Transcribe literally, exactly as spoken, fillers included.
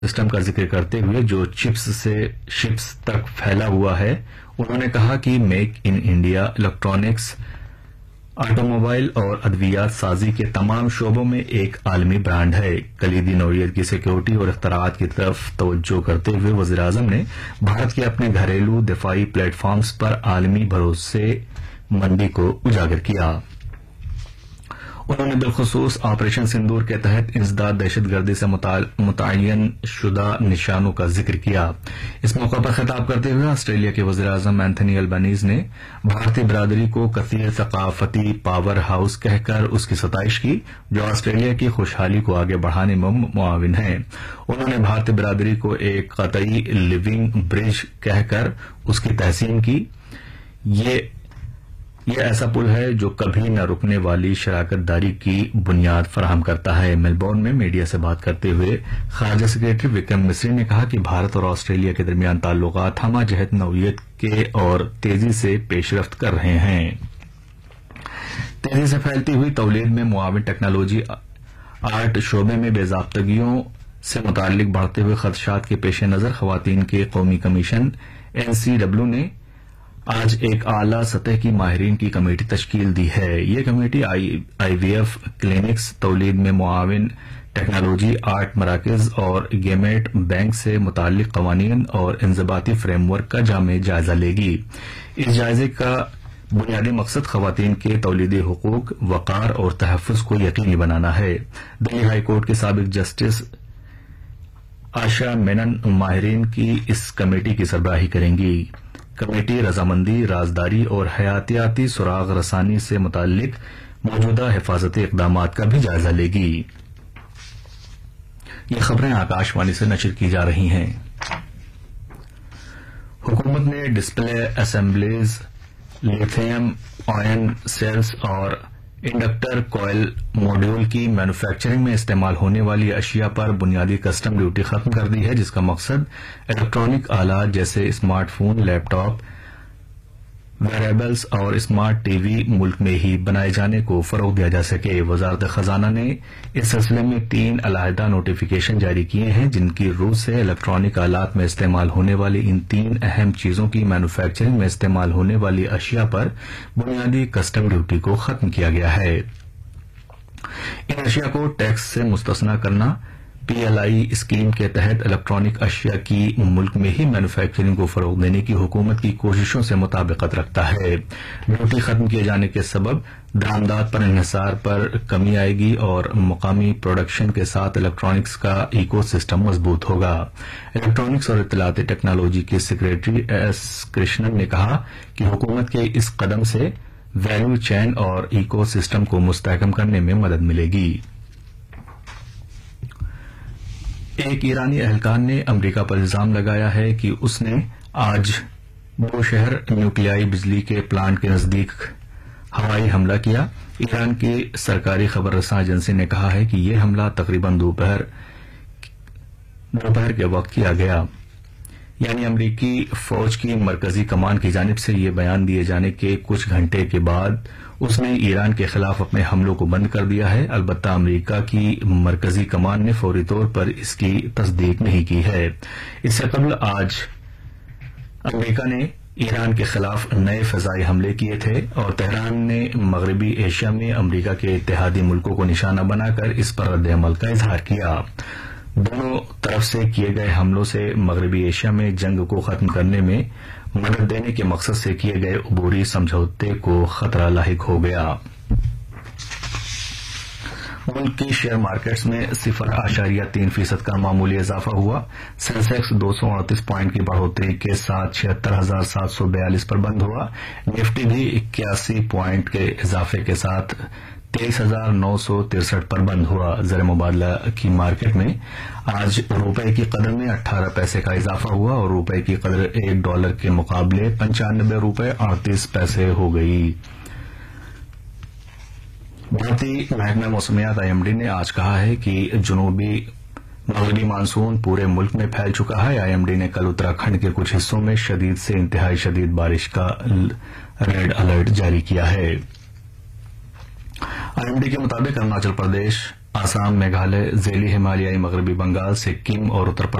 System کا ذکر کرتے ہوئے جو چپس سے شپس تک پھیلا ہوا ہے، انہوں نے کہا کہ make in India electronics, auto mobile اور ادویات سازی کے تمام شعبوں میں ایک عالمی برانڈ ہے۔ کلیدی نوعیت کی سیکیورٹی اور اختراعات کی طرف توجہ کرتے ہوئے وزیر اعظم نے بھارت کے اپنے گھریلو دفاعی پلیٹ فارمز پر عالمی بھروسے مندی کو اجاگر کیا۔ انہوں نے بالخصوص آپریشن سندور کے تحت انسداد دہشت گردی سے متعین شدہ نشانوں کا ذکر کیا۔ اس موقع پر خطاب کرتے ہوئے آسٹریلیا کے وزیر اعظم اینتھنی البنیز نے بھارتی برادری کو کثیر ثقافتی پاور ہاؤس کہہ کر اس کی ستائش کی جو آسٹریلیا کی خوشحالی کو آگے بڑھانے میں معاون ہے۔ انہوں نے بھارتی برادری کو ایک قطعی لیونگ برج کہہ کر اس کی تحسین کی۔ یہ یہ ایسا پل ہے جو کبھی نہ رکنے والی شراکت داری کی بنیاد فراہم کرتا ہے۔ میلبورن میں میڈیا سے بات کرتے ہوئے خارجہ سیکریٹری وکرم مسری نے کہا کہ بھارت اور آسٹریلیا کے درمیان تعلقات ہمہ جہت نوعیت کے اور تیزی سے پیش رفت کر رہے ہیں۔ تیزی سے پھیلتی ہوئی تولید میں معاون ٹیکنالوجی آرٹ شعبے میں بے ضابطگیوں سے متعلق بڑھتے ہوئے خدشات کے پیش نظر خواتین کے قومی کمیشن این سی ڈبلیو نے آج ایک اعلی سطح کی ماہرین کی کمیٹی تشکیل دی ہے۔ یہ کمیٹی آئی وی ایف کلینکس، تولید میں معاون ٹیکنالوجی آرٹ مراکز اور گیمیٹ بینک سے متعلق قوانین اور انضباطی فریم ورک کا جامع جائزہ لے گی۔ اس جائزے کا بنیادی مقصد خواتین کے تولیدی حقوق، وقار اور تحفظ کو یقینی بنانا ہے۔ دلی ہائی کورٹ کے سابق جسٹس آشا مینن ماہرین کی اس کمیٹی کی سربراہی کریں گی۔ کمیٹی رضامندی، رازداری اور حیاتیاتی سراغ رسانی سے متعلق موجودہ حفاظتی اقدامات کا بھی جائزہ لے گی۔ یہ خبریں آکاش وانی سے نشر کی جا رہی ہیں۔ حکومت نے ڈسپلے اسمبلیز، لیتھیم آئن سیلز اور انڈکٹر کوئل ماڈیول کی مینوفیکچرنگ میں استعمال ہونے والی اشیاء پر بنیادی کسٹم ڈیوٹی ختم کر دی ہے، جس کا مقصد الیکٹرانک آلات جیسے اسمارٹ فون، لیپ ٹاپ، ویئربلز اور اسمارٹ ٹی وی ملک میں ہی بنائے جانے کو فروغ دیا جا سکے۔ وزارت خزانہ نے اس سلسلے میں تین علیحدہ نوٹیفیکیشن جاری کیے ہیں، جن کی روح سے الیکٹرانک آلات میں استعمال ہونے والی ان تین اہم چیزوں کی مینوفیکچرنگ میں استعمال ہونے والی اشیاء پر بنیادی کسٹم ڈیوٹی کو ختم کیا گیا ہے۔ ان اشیاء کو ٹیکس سے مستثنی کرنا پی ایل آئی اسکیم کے تحت الیکٹرانک اشیاء کی ملک میں ہی مینوفیکچرنگ کو فروغ دینے کی حکومت کی کوششوں سے مطابقت رکھتا ہے۔ ڈیوٹی ختم کیے جانے کے سبب درآمدات پر انحصار پر کمی آئے گی اور مقامی پروڈکشن کے ساتھ الیکٹرانکس کا ایکو سسٹم مضبوط ہوگا۔ الیکٹرانکس اور اطلاعاتی ٹیکنالوجی کے سیکریٹری ایس کرشنن نے کہا کہ حکومت کے اس قدم سے ویلیو چین اور ایکو سسٹم کو مستحکم کرنے میں مدد ملے گی۔ ایک ایرانی اہلکار نے امریکہ پر الزام لگایا ہے کہ اس نے آج بوشہر نیوکلیائی بجلی کے پلانٹ کے نزدیک ہوائی حملہ کیا۔ ایران کی سرکاری خبر رساں ایجنسی نے کہا ہے کہ یہ حملہ تقریباً دوپہر دوپہر کے وقت کیا گیا، یعنی امریکی فوج کی مرکزی کمان کی جانب سے یہ بیان دیے جانے کے کچھ گھنٹے کے بعد اس نے ایران کے خلاف اپنے حملوں کو بند کر دیا ہے۔ البتہ امریکہ کی مرکزی کمان نے فوری طور پر اس کی تصدیق نہیں کی ہے۔ اس سے قبل آج امریکہ نے ایران کے خلاف نئے فضائی حملے کیے تھے اور تہران نے مغربی ایشیا میں امریکہ کے اتحادی ملکوں کو نشانہ بنا کر اس پر رد عمل کا اظہار کیا۔ دونوں طرف سے کیے گئے حملوں سے مغربی ایشیا میں جنگ کو ختم کرنے میں مدد دینے کے مقصد سے کیے گئے عبوری سمجھوتے کو خطرہ لاحق ہو گیا۔ ملک کی شیئر مارکیٹس میں صفر اشاریہ تین فیصد کا معمولی اضافہ ہوا۔ سینسیکس دو سو اڑتیس پوائنٹ کی بڑھوتری کے ساتھ چھہتر ہزار سات سو بیالیس پر بند ہوا۔ نفٹی بھی اکیاسی پوائنٹ کے اضافے کے ساتھ تیئیس ہزار نو سو ترسٹھ پر بند ہوا۔ زر مبادلہ کی مارکیٹ میں آج روپے کی قدر میں اٹھارہ پیسے کا اضافہ ہوا اور روپے کی قدر ایک ڈالر کے مقابلے پنچانوے روپے اڑتیس پیسے ہو گئی۔ بھارتی محکمہ موسمیات آئی ایم ڈی نے آج کہا ہے کہ جنوبی مغربی مانسون پورے ملک میں پھیل چکا ہے۔ آئی ایم ڈی نے کل اتراکھنڈ کے کچھ حصوں میں شدید سے انتہائی شدید بارش کا ریڈ الرٹ جاری کیا ہے۔ آئی ایم ڈی کے مطابق اروناچل پردیش، आसाम, मेघालय, ज़ैली हिमालयाई मगरबी बंगाल, सिक्किम और उत्तर